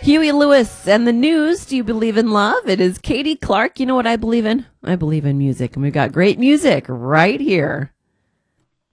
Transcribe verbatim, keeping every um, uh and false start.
Huey Lewis and the News. Do you believe in love? It is Katie Clark. You know what I believe in? I believe in music. And we've got great music right here.